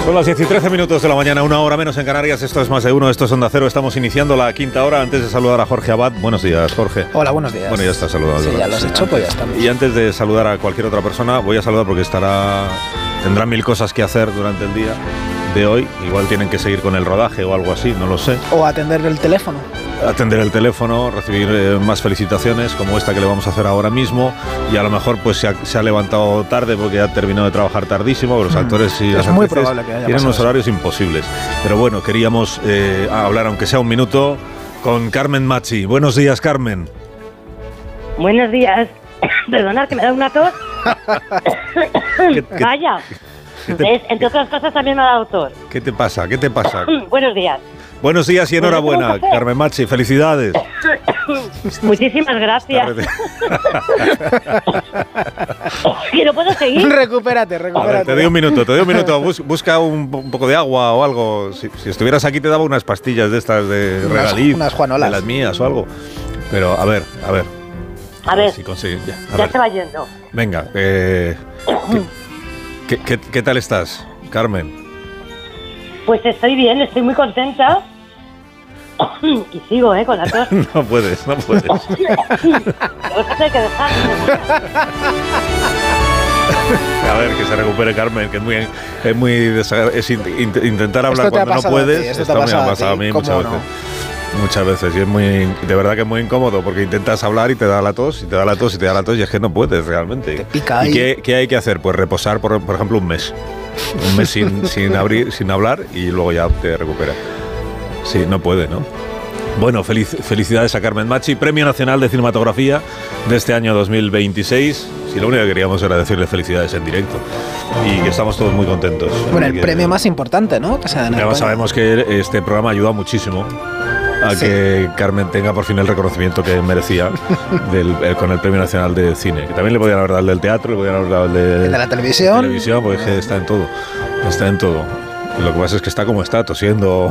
Son las 10 y 13 minutos de la mañana, una hora menos en Canarias. Esto es Más de Uno, esto es Onda Cero. Estamos iniciando la quinta hora. Antes de saludar a Jorge Abad, buenos días, Jorge. Hola, buenos días. Bueno, ya está saludado. Sí, ya lo has hecho, pues ya estamos. Y antes de saludar a cualquier otra persona, voy a saludar porque tendrá mil cosas que hacer durante el día de hoy. Igual tienen que seguir con el rodaje o algo así, no lo sé. O atender el teléfono. Atender el teléfono, recibir más felicitaciones como esta que le vamos a hacer ahora mismo, y a lo mejor pues se ha levantado tarde porque ha terminado de trabajar tardísimo, pero los actores y las actrices tienen unos horarios imposibles. Pero bueno, queríamos hablar, aunque sea un minuto, con Carmen Machi. Buenos días, Carmen. Buenos días. Perdonad que me da una tos. Vaya. Entre otras cosas también me ha dado tos. ¿Qué te pasa? ¿Qué te pasa? Buenos días. Buenos días y enhorabuena, Carmen Machi, felicidades. Muchísimas gracias. ¿Que no puedo seguir? Recupérate. A ver, te doy un minuto. Busca un poco de agua o algo. Si estuvieras aquí te daba unas pastillas de estas de regaliz, unas juanolas, de las mías o algo. Pero a ver. A ver, si consigue, ya se va yendo. Venga, ¿qué tal estás, Carmen? Pues estoy bien, estoy muy contenta. Y sigo, con la tos. No puedes. Pero hay que dejar. A ver, que se recupere Carmen, que es intentar hablar cuando no puedes. Esto me ha pasado a mí muchas veces. Y de verdad que es muy incómodo porque intentas hablar y te da la tos, y es que no puedes realmente. Te pica ahí. ¿Y qué hay que hacer? Pues reposar, por ejemplo, un mes. Un mes sin hablar y luego ya te recupera. Sí, no puede, ¿no? Bueno, felicidades a Carmen Machi, Premio Nacional de Cinematografía de este año 2026. Si lo único que queríamos era decirle felicidades en directo y que estamos todos muy contentos. Bueno, el premio más importante, ¿no? Que además sabemos que este programa ayuda muchísimo a que Carmen tenga por fin el reconocimiento que merecía con el Premio Nacional de Cine. Que también le podían haber dado el del teatro, le podían haber dado el de la televisión. Porque está en todo. Lo que pasa es que está como está, tosiendo.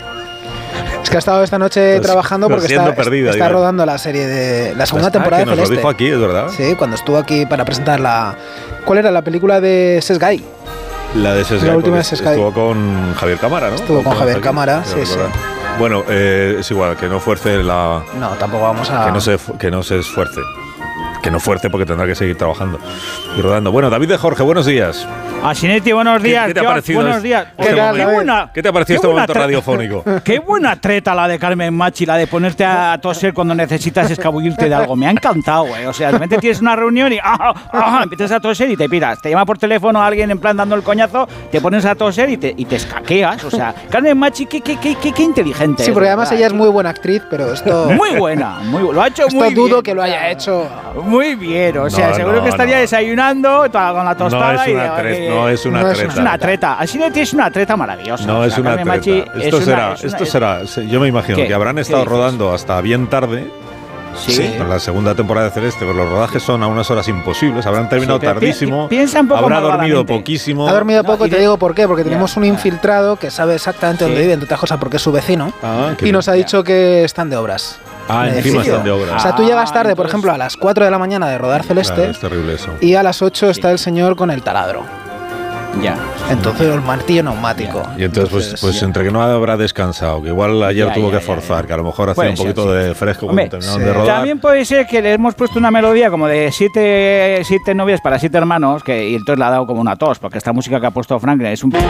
Es que ha estado esta noche trabajando porque está rodando la serie de la segunda temporada de Celeste. Nos lo dijo aquí, es verdad. Sí, cuando estuvo aquí para presentar ¿cuál era la película de Sesgay? La de Sesgay. La última de Sesgay. Estuvo con Javier Cámara, ¿no? Estuvo con Javier Cámara, sí. Bueno, es igual, que no fuerce la... No, tampoco vamos a... Que no se esfuerce. Que no fuerce porque tendrá que seguir trabajando y rodando. Bueno, David de Jorge, buenos días. Asinetti, buenos días. ¿Qué te ha parecido? Buenos días. ¿Qué te ha parecido este momento radiofónico? Qué buena treta la de Carmen Machi, la de ponerte a toser cuando necesitas escabullirte de algo. Me ha encantado, güey. O sea, de repente tienes una reunión y empiezas a toser y te piras. Te llama por teléfono a alguien en plan dando el coñazo, te pones a toser y te escaqueas. O sea, Carmen Machi, qué inteligente. Sí, porque además ella es muy buena actriz, pero esto... Muy buena. Lo ha hecho muy bien. Esto dudo que lo haya hecho... Muy bien, o sea, seguro que estaría desayunando con la tostada. No es una treta. Es una treta. Asinetti es una treta maravillosa. No es una treta. Esto será. Yo me imagino que habrán estado rodando hasta bien tarde. Sí. En la segunda temporada de Celeste, pero los rodajes son a unas horas imposibles. Habrán terminado tardísimo. Piensa un poco. Habrá dormido poquísimo. Ha dormido poco, te digo por qué. Porque tenemos un infiltrado que sabe exactamente dónde vive, entre otras cosas, porque es su vecino. Y nos ha dicho que están de obras. Encima están de obras. O sea, tú llegas tarde, por ejemplo, a las 4 de la mañana de rodar Celeste. Claro, es terrible eso. Y a las 8 está el señor con el taladro. Ya. Entonces el martillo neumático. Y entonces pues entre que no habrá descansado, que igual ayer tuvo que forzar, que a lo mejor hacía un poquito de fresco cuando terminaron de rodar. También puede ser que le hemos puesto una melodía como de siete novias para 7 hermanos, y entonces le ha dado como una tos, porque esta música que ha puesto Franklin es un poco...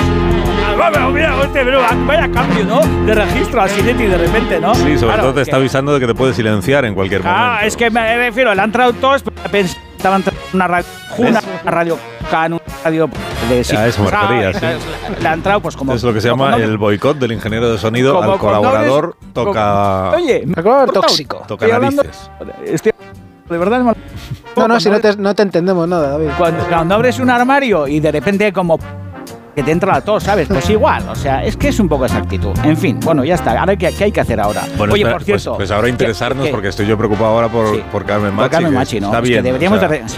Mira, vaya cambio, ¿no? De registro al Asinetti de repente, ¿no? Sí, sobre todo te está avisando de que te puede silenciar en cualquier momento. Es que me refiero, le han entrado tos, estaban una radio de a eso me refería, sí. Le ha entrado pues como... Es lo que se llama el boicot del ingeniero de sonido al colaborador toca... Oye, colaborador tóxico. Toca narices. De verdad No, si no te entendemos nada, David. Cuando abres un armario y de repente como... que te entra la tos, ¿sabes? Pues igual, o sea, es que es un poco esa actitud. En fin, bueno, ya está. Ahora, ¿qué hay que hacer ahora? Bueno, oye, por cierto... Pues ahora interesarnos, porque estoy yo preocupado ahora por Carmen Machi. Por Carmen Machi, ¿no? Está bien. Es que deberíamos